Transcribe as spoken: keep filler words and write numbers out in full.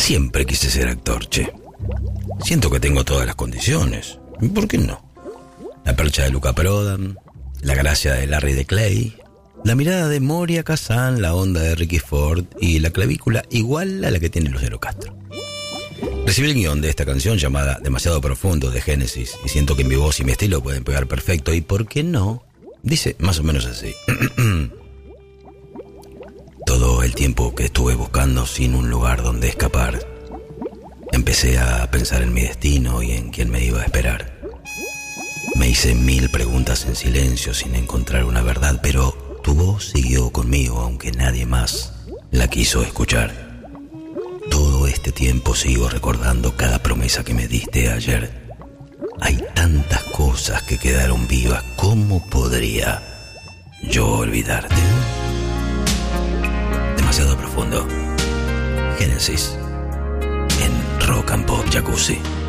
Siempre quise ser actor, che. Siento que tengo todas las condiciones. ¿Por qué no? La percha de Luca Prodan, la gracia de Larry de Clay, la mirada de Moria Kazan, la onda de Ricky Ford y la clavícula igual a la que tiene Lucero Castro. Recibí el guión de esta canción llamada Demasiado Profundo de Génesis y siento que mi voz y mi estilo pueden pegar perfecto. ¿Y por qué no? Dice más o menos así. Todo el tiempo que estuve buscando sin un lugar donde escapar, empecé a pensar en mi destino y en quién me iba a esperar. Me hice mil preguntas en silencio sin encontrar una verdad, pero tu voz siguió conmigo aunque nadie más la quiso escuchar. Todo este tiempo sigo recordando cada promesa que me diste ayer. Hay tantas cosas que quedaron vivas, ¿cómo podría yo olvidarte? Demasiado profundo. Génesis en Rock and Pop Jacuzzi.